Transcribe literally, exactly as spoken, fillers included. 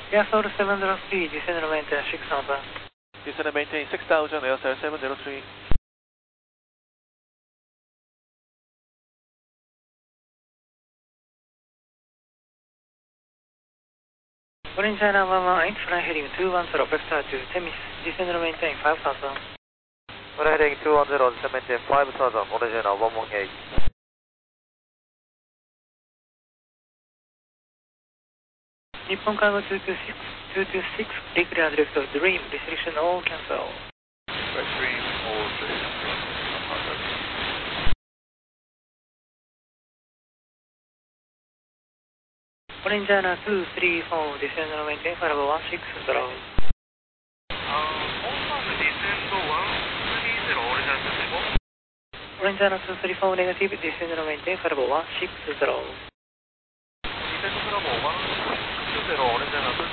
Air Soul seven zero three, descend and maintain six thousand. Descend and maintain six thousand, Air Soul seven zero three. Orange China one one eight, flying heading two one zero, vector to Temis, descend and maintain five thousand. Flying heading two one zero, descend and maintain five thousand, Orange China one one eight. Nippon Cargo two two six, two two six, declare direct of Dream, restriction all cancel. Right, Dream, all cancel. Orange China two three four, descend and maintain five one six zero. Orange China two three four, negative, descend and maintain five one six zero. Descend Bravo one six zero, Orange China